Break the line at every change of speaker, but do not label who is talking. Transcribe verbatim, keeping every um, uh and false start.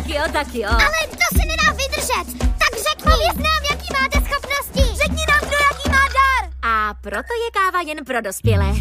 Tak jo, tak jo.
Ale to se nedá vydržet. Tak řekni. Pověz nám, jaký máte schopnosti. Řekni nám, kdo jaký má dar.
A proto je káva jen pro dospělé.